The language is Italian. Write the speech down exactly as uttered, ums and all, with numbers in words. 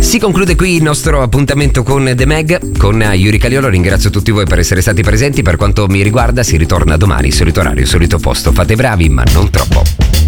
Si conclude qui il nostro appuntamento con The Meg, con Yuri Caliolo. Ringrazio tutti voi per essere stati presenti. Per quanto mi riguarda si ritorna domani, solito orario, solito posto. Fate bravi, ma non troppo.